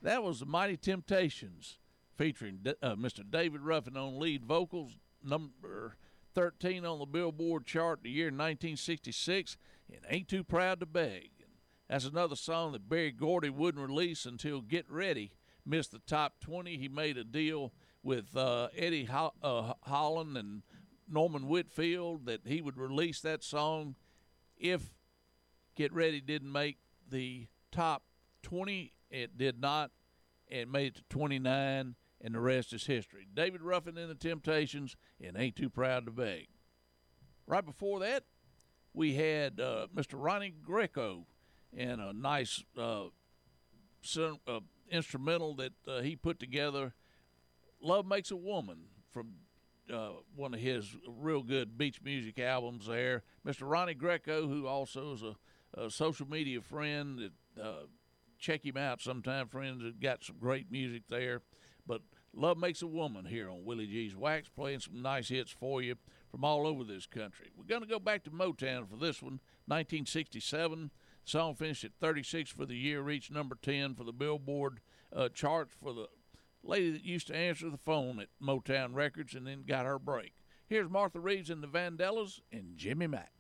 That was the Mighty Temptations featuring Mr. David Ruffin on lead vocals, number 13 on the Billboard chart in the year 1966, and Ain't Too Proud to Beg. That's another song that Berry Gordy wouldn't release until Get Ready missed the top 20. He made a deal with Eddie Holland and Norman Whitfield that he would release that song if Get Ready didn't make the top 20. It did not. It made it to 29, and the rest is history. David Ruffin and the Temptations and Ain't Too Proud to Beg. Right before that, we had Mr. Ronnie Greco and a nice instrumental that he put together, Love Makes a Woman, from one of his real good beach music albums there. Mr. Ronnie Greco, who also is a social media friend, that check him out sometime, friends. Have got some great music there. But Love Makes a Woman here on Willie G's Wax, playing some nice hits for you from all over this country. We're going to go back to Motown for this one, 1967. The song finished at 36 for the year, reached number 10 for the Billboard charts for the lady that used to answer the phone at Motown Records and then got her break. Here's Martha Reeves and the Vandellas and Jimmy Mack.